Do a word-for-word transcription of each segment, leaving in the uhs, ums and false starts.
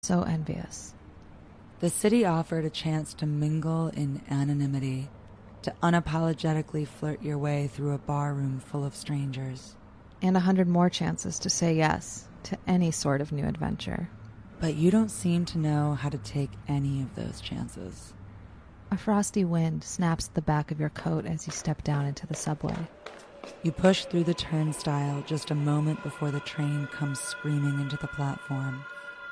So envious. The city offered a chance to mingle in anonymity, to unapologetically flirt your way through a barroom full of strangers. And a hundred more chances to say yes to any sort of new adventure. But you don't seem to know how to take any of those chances. A frosty wind snaps at the back of your coat as you step down into the subway. You push through the turnstile just a moment before the train comes screaming into the platform.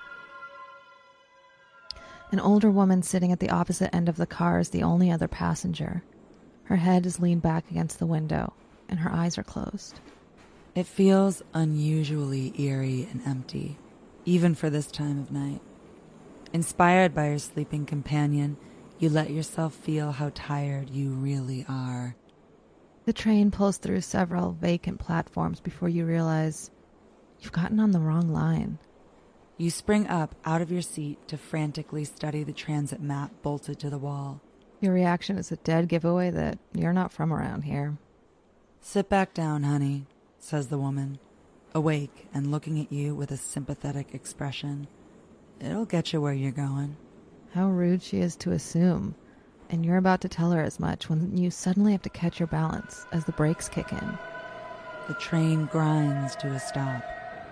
An older woman sitting at the opposite end of the car is the only other passenger. Her head is leaned back against the window, and her eyes are closed. It feels unusually eerie and empty, even for this time of night. Inspired by your sleeping companion, you let yourself feel how tired you really are. The train pulls through several vacant platforms before you realize you've gotten on the wrong line. You spring up out of your seat to frantically study the transit map bolted to the wall. Your reaction is a dead giveaway that you're not from around here. "Sit back down, honey," says the woman, awake and looking at you with a sympathetic expression. "It'll get you where you're going." How rude she is to assume. And you're about to tell her as much when you suddenly have to catch your balance as the brakes kick in. The train grinds to a stop.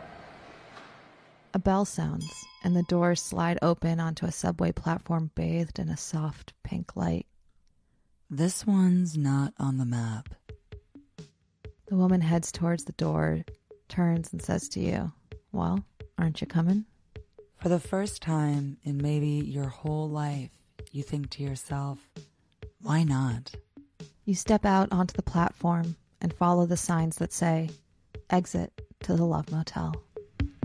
A bell sounds, and the doors slide open onto a subway platform bathed in a soft pink light. "This one's not on the map." The woman heads towards the door, turns and says to you, "Well, aren't you coming?" For the first time in maybe your whole life, you think to yourself, why not? You step out onto the platform and follow the signs that say, "Exit to the Love Motel."